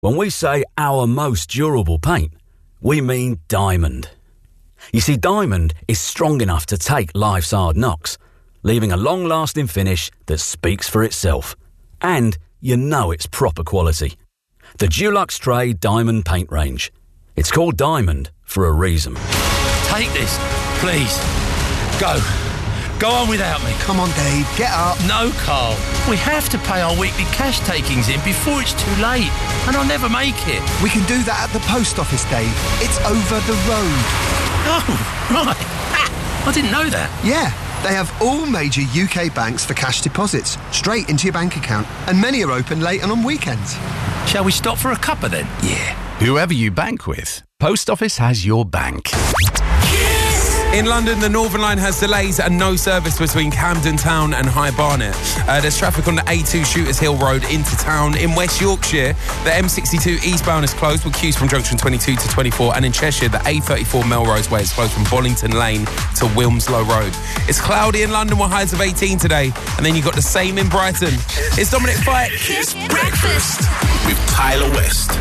When we say our most durable paint, we mean Diamond. You see, Diamond is strong enough to take life's hard knocks, leaving a long-lasting finish that speaks for itself. And you know it's proper quality. The Dulux Trade Diamond paint range. It's called Diamond for a reason. Take this, please. Go. Go on without me. Come on, Dave, get up. No, Carl. We have to pay our weekly cash takings in before it's too late, and I'll never make it. We can do that at the post office, Dave. It's over the road. Oh, right. I didn't know that. Yeah, they have all major UK banks for cash deposits, straight into your bank account, and many are open late and on weekends. Shall we stop for a cuppa then? Yeah. Whoever you bank with, Post Office has your bank. In London, the Northern Line has delays and no service between Camden Town and High Barnet. There's traffic on the A2 Shooters Hill Road into town. In West Yorkshire, the M62 eastbound is closed with queues from junction 22 to 24. And in Cheshire, the A34 Melrose Way is closed from Bollington Lane to Wilmslow Road. It's cloudy in London with highs of 18 today. And then you've got the same in Brighton. It's Dominic Fike. Kiss Breakfast with Tyler West.